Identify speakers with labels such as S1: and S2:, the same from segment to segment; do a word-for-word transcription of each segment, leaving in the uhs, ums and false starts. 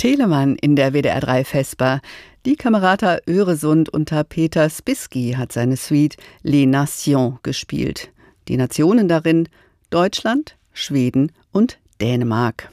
S1: Telemann in der W D R drei Vesper. Die Camerata Öresund unter Peter Spiski hat seine Suite Les Nations gespielt. Die Nationen darin Deutschland, Schweden und Dänemark.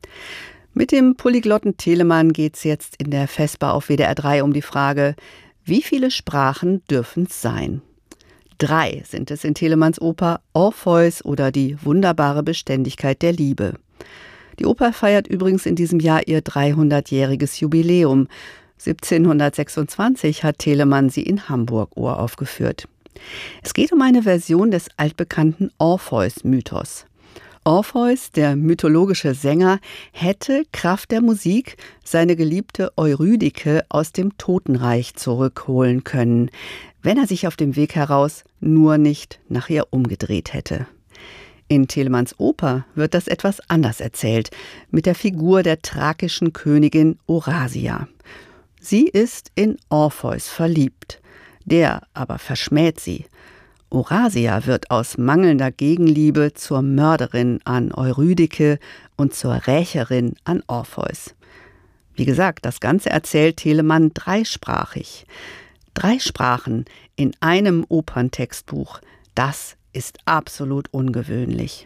S1: Mit dem Polyglotten Telemann geht es jetzt in der Vesper auf W D R drei um die Frage, wie viele Sprachen dürfen es sein? Drei sind es in Telemanns Oper Orpheus oder die wunderbare Beständigkeit der Liebe. Die Oper feiert übrigens in diesem Jahr ihr dreihundertjähriges Jubiläum. siebzehnhundertsechsundzwanzig hat Telemann sie in Hamburg uraufgeführt. Es geht um eine Version des altbekannten Orpheus-Mythos. Orpheus, der mythologische Sänger, hätte Kraft der Musik seine geliebte Eurydike aus dem Totenreich zurückholen können, wenn er sich auf dem Weg heraus nur nicht nach ihr umgedreht hätte. In Telemanns Oper wird das etwas anders erzählt, mit der Figur der thrakischen Königin Orazia. Sie ist in Orpheus verliebt, der aber verschmäht sie. Orazia wird aus mangelnder Gegenliebe zur Mörderin an Eurydike und zur Rächerin an Orpheus. Wie gesagt, das Ganze erzählt Telemann dreisprachig. Drei Sprachen in einem Operntextbuch, das ist absolut ungewöhnlich.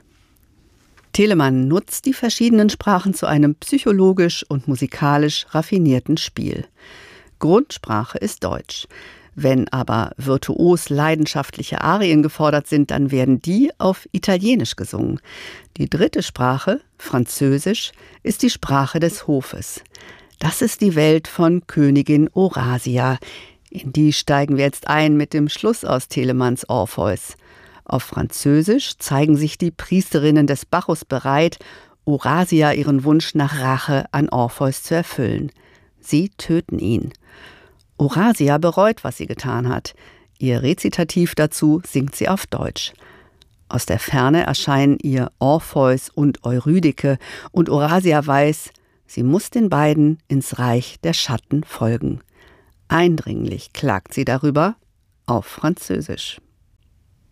S1: Telemann nutzt die verschiedenen Sprachen zu einem psychologisch und musikalisch raffinierten Spiel. Grundsprache ist Deutsch. Wenn aber virtuos leidenschaftliche Arien gefordert sind, dann werden die auf Italienisch gesungen. Die dritte Sprache, Französisch, ist die Sprache des Hofes. Das ist die Welt von Königin Orazia. In die steigen wir jetzt ein mit dem Schluss aus Telemanns Orpheus. Auf Französisch zeigen sich die Priesterinnen des Bacchus bereit, Orazia ihren Wunsch nach Rache an Orpheus zu erfüllen. Sie töten ihn. Orazia bereut, was sie getan hat. Ihr Rezitativ dazu singt sie auf Deutsch. Aus der Ferne erscheinen ihr Orpheus und Eurydike und Orazia weiß, sie muss den beiden ins Reich der Schatten folgen. Eindringlich klagt sie darüber auf Französisch.